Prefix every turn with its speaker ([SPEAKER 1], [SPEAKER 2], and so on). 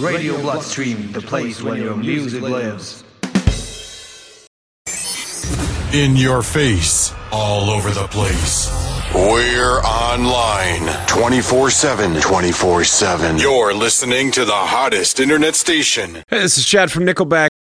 [SPEAKER 1] Radio Bloodstream, the place where your music lives.
[SPEAKER 2] In your face, all over the place.
[SPEAKER 3] We're online 24/7. 24/7.
[SPEAKER 2] You're listening to the hottest internet station.
[SPEAKER 4] Hey, this is Chad from Nickelback.